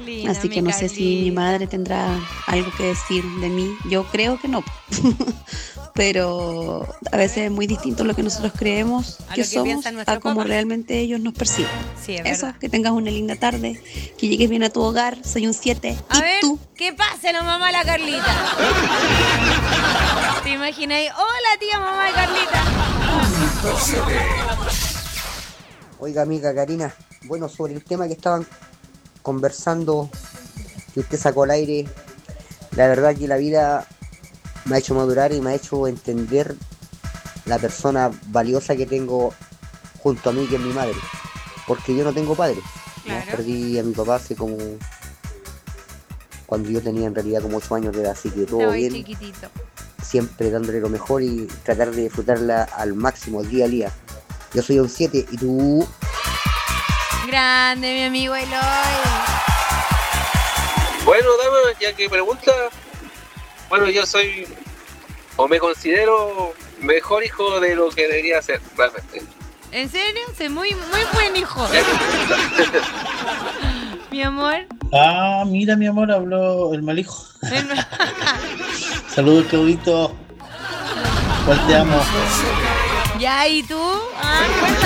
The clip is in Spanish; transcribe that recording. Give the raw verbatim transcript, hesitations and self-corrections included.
linda, Así que mi no sé si mi Carlita. madre tendrá algo que decir de mí. Yo creo que no. Pero a veces es muy distinto lo que nosotros creemos A que lo que piensan somos a nuestros como papás. realmente ellos nos perciben. Sí, es Eso, verdad. que tengas una linda tarde, que llegues bien a tu hogar, soy un siete. A ¿Y ver, tú? ¿qué pasa la mamá de la Carlita? ¿Te imagináis? Hola, tía mamá de Carlita. Oiga, amiga Karina, bueno, sobre el tema que estaban conversando, que usted sacó al aire, la verdad que la vida me ha hecho madurar y me ha hecho entender la persona valiosa que tengo junto a mí, que es mi madre, porque yo no tengo padre, ¿no? Claro. Perdí a mi papá hace como, cuando yo tenía en realidad como ocho años de edad, así que todo Estaba ahí bien, chiquitito. siempre dándole lo mejor y tratar de disfrutarla al máximo, día a día. Yo soy un siete y tú... Grande, mi amigo Eloy. Bueno, dama, ya que pregunta, bueno, yo soy o me considero mejor hijo de lo que debería ser, realmente. ¿En serio? Soy muy, muy buen hijo. Mi amor. Ah, mira, mi amor, habló el mal hijo. Saludos, Claudito. ¿Cuál te amo? Ya, ¿y tú? Ah, cuéntame.